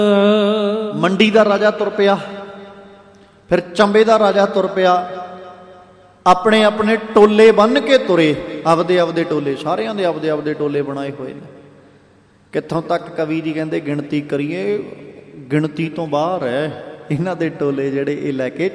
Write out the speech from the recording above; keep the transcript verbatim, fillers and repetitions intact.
ਮੰਡੀ ਦਾ ਰਾਜਾ ਤੁਰ ਪਿਆ, ਫਿਰ ਚੰਬੇ ਦਾ ਰਾਜਾ ਤੁਰ ਪਿਆ। ਆਪਣੇ ਆਪਣੇ ਟੋਲੇ ਬੰਨ੍ਹ ਕੇ ਤੁਰੇ, ਆਪਦੇ ਆਪਦੇ ਟੋਲੇ, ਸਾਰਿਆਂ ਦੇ ਆਪਦੇ ਆਪਦੇ ਟੋਲੇ ਬਣਾਏ ਹੋਏ ਨੇ। ਕਿੱਥੋਂ ਤੱਕ ਕਵੀ ਜੀ ਕਹਿੰਦੇ ਗਿਣਤੀ ਕਰੀਏ, ਗਿਣਤੀ ਤੋਂ ਬਾਹਰ ਹੈ ਇਹਨਾਂ ਦੇ ਟੋਲੇ ਜਿਹੜੇ ਇਹ ਲੈ ਕੇ